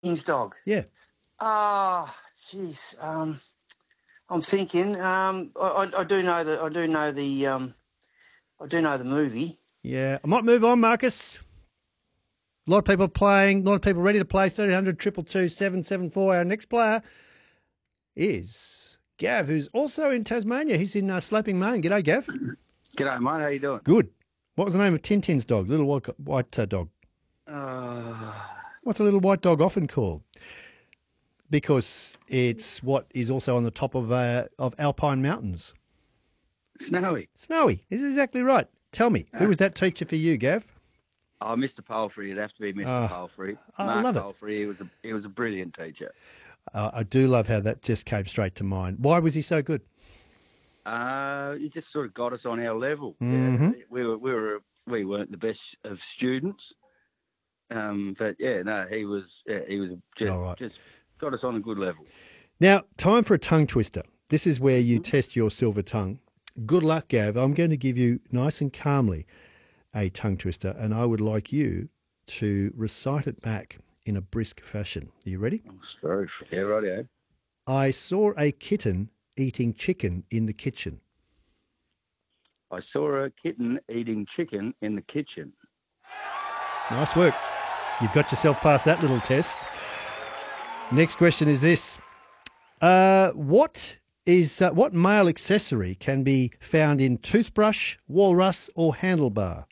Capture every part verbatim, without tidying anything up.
Tintin's dog. Yeah. Ah, jeez. Um, I'm thinking. Um, I, I, I do know that. I do know the. Um, I do know the movie. Yeah. I might move on, Marcus. A lot of people playing, a lot of people ready to play. thirteen hundred, two two two, seven seven four. Our next player is Gav, who's also in Tasmania. He's in uh, Sloping Main. G'day, Gav. G'day, mate. How you doing? Good. What was the name of Tintin's dog? Little white, white uh, dog. Uh, What's a little white dog often called? Because it's what is also on the top of uh, of Alpine mountains. Snowy. Snowy. This is exactly right. Tell me, who was that teacher for you, Gav? Oh, Mister Palfrey. It'd have to be Mister Oh, Palfrey. I Mark love it. Palfrey. He was a he was a brilliant teacher. Uh, I do love how that just came straight to mind. Why was he so good? Uh, he just sort of got us on our level. Mhm. Yeah, we were we were we weren't the best of students, um, but yeah, no, he was yeah, he was just All right. just got us on a good level. Now, time for a tongue twister. This is where you test your silver tongue. Good luck, Gav. I'm going to give you nice and calmly a tongue twister, and I would like you to recite it back in a brisk fashion. Are you ready? Oh, sorry. Yeah, rightio. I saw a kitten eating chicken in the kitchen. I saw a kitten eating chicken in the kitchen. Nice work. You've got yourself past that little test. Next question is this. Uh, what is uh, what male accessory can be found in toothbrush, walrus, or handlebar?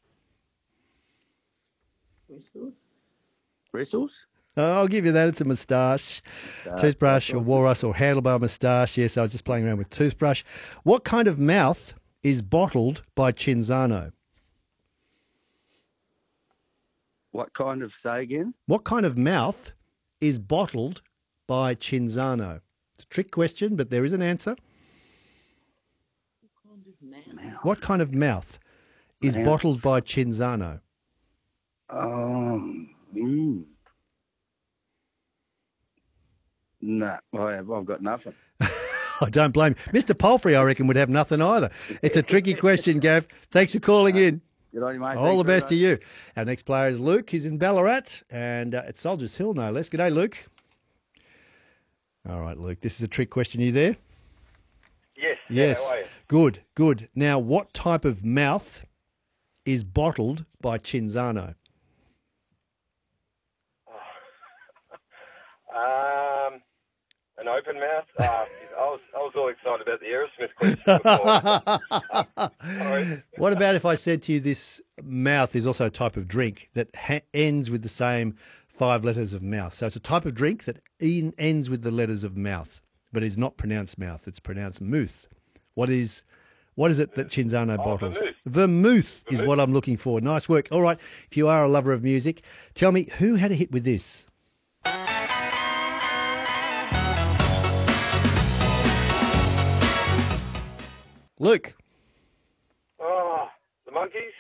Bristles? Bristles? Oh, I'll give you that. It's a moustache. Moustache, Toothbrush or that's walrus or handlebar moustache. Yes, I was just playing around with toothbrush. What kind of mouth is bottled by Cinzano? What kind of, say again? What kind of mouth is bottled by Cinzano? It's a trick question, but there is an answer. What kind of mouth is Mouth. bottled by Cinzano? Um, mm. No, I have, I've got nothing. I don't blame you. Mister Palfrey, I reckon, would have nothing either. It's a tricky question, Gav. Thanks for calling in. Good on you, mate. All Thanks the very best to much. you. Our next player is Luke. He's in Ballarat, and uh, it's Soldiers Hill, no less. G'day, Luke. All right, Luke. This is a trick question. You there? Yes. Yeah, Yes. how are you? Good, good. Now, what type of mouth is bottled by Cinzano? Um, an open mouth. Uh, I was I was all excited about the Aerosmith question. before. Sorry. What about if I said to you this mouth is also a type of drink that ha- ends with the same five letters of mouth? So it's a type of drink that en- ends with the letters of mouth, but is not pronounced mouth. It's pronounced mouth. What is what is it that Cinzano Oh, bottles? vermouth. Vermouth is what I'm looking for. Nice work. All right. If you are a lover of music, tell me who had a hit with this? Luke. Oh, the monkeys.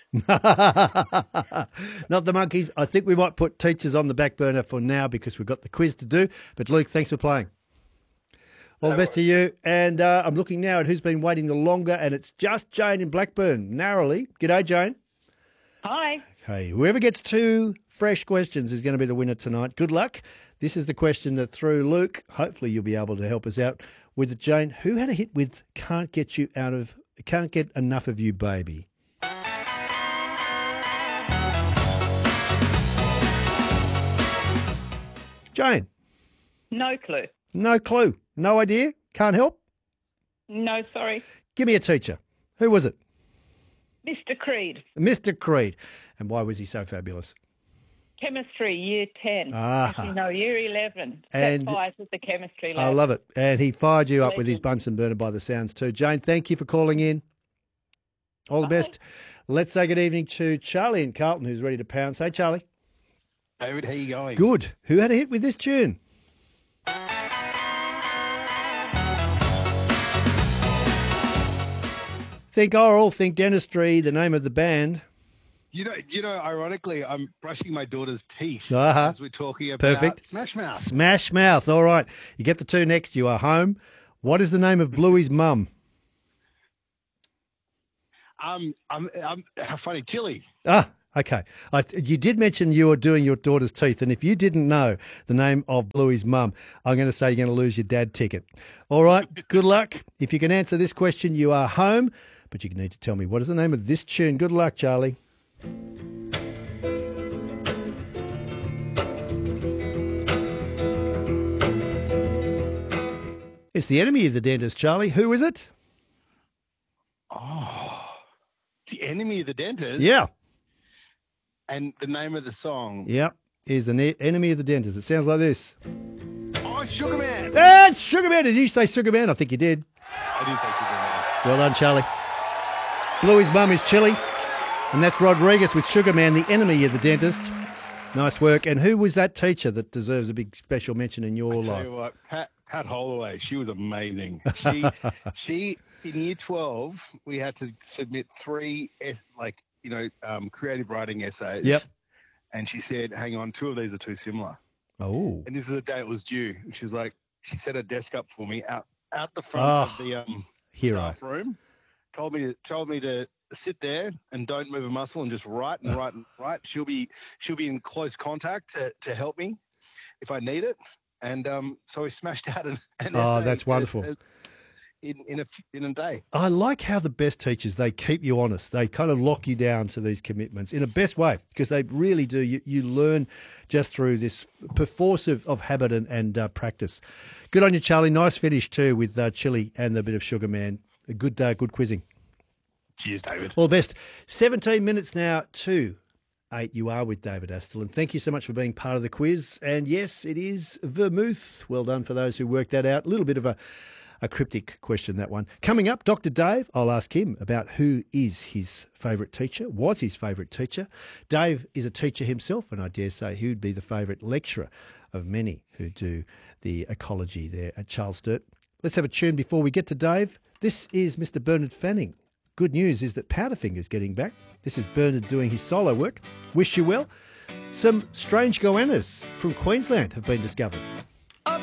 Not the monkeys. I think we might put teachers on the back burner for now because we've got the quiz to do. But Luke, thanks for playing. All the best to you. And uh, I'm looking now at who's been waiting the longer, and it's just Jane in Blackburn, narrowly. G'day, Jane. Hi. Okay, whoever gets two fresh questions is going to be the winner tonight. Good luck. This is the question that threw Luke. Hopefully you'll be able to help us out with it, Jane. Who had a hit with Can't Get You Out of, Can't Get Enough of You, Baby? Jane, No clue. no clue, no idea, can't help. No, sorry. Give me a teacher. Who was it? Mister Creed. Mister Creed. And why was he so fabulous? Chemistry, year ten. Ah. Actually, no, year eleven. And- Set fires at the chemistry lab. I love it. And he fired you up with his Legend. Bunsen burner by the sounds too. Jane, thank you for calling in. All the Bye. best. Let's say good evening to Charlie in Carlton, who's ready to pounce. Hey, Charlie. David, how you going? Good. Who had a hit with this tune? Think oral, think dentistry, the name of the band. You know, you know. Ironically, I'm brushing my daughter's teeth Uh-huh. as we're talking about Perfect. Smash Mouth. Smash Mouth. All right. You get the two next. You are home. What is the name of Bluey's mum? Um, I'm, I'm, how funny, Tilly. Ah, Okay. I, you did mention you were doing your daughter's teeth, and if you didn't know the name of Bluey's mum, I'm going to say you're going to lose your dad ticket. All right, good luck. If you can answer this question, you are home, but you need to tell me what is the name of this tune. Good luck, Charlie. It's The Enemy of the Dentist, Charlie. Who is it? Oh, The Enemy of the Dentist? Yeah. And the name of the song? Yeah, is The ne- Enemy of the Dentist. It sounds like this. Oh, Sugar Man. That's Sugar Man. Did you say Sugar Man? I think you did. I did say Sugar Man. Well done, Charlie. Bluey's mum is Chili, and that's Rodriguez with Sugar Man, The Enemy of the Dentist. Nice work. And who was that teacher that deserves a big special mention in your I tell life? you what, Pat, Pat Holloway, she was amazing. She, she in year twelve, we had to submit three, es- like, you know, um, creative writing essays. Yep. And she said, hang on, two of these are too similar. Oh. And this is the day it was due. And she was like, she set a desk up for me out, out the front Oh, of the um, hero. staff room. Told me to told me to sit there and don't move a muscle and just write and write and write. She'll be she'll be in close contact to, to help me if I need it. And um, so we smashed out an, an Oh, essay that's wonderful. in in in a f- in a day. I like how the best teachers, they keep you honest. They kind of lock you down to these commitments in a best way, because they really do. You, you learn just through this perforce of, of habit and, and uh, practice. Good on you, Charlie. Nice finish too with uh, Chili and the bit of Sugar Man. A good, uh, good quizzing. Cheers, David. All the best. seventeen minutes now to eight. You are with David Astle. And thank you so much for being part of the quiz. And yes, it is vermouth. Well done for those who worked that out. A little bit of a, a cryptic question, that one. Coming up, Doctor Dave, I'll ask him about who is his favourite teacher, was his favourite teacher. Dave is a teacher himself, and I dare say he would be the favourite lecturer of many who do the ecology there at Charles Sturt. Let's have a tune before we get to Dave. This is Mister Bernard Fanning. Good news is that Powderfinger's getting back. This is Bernard doing his solo work. Wish you well. Some strange goannas from Queensland have been discovered.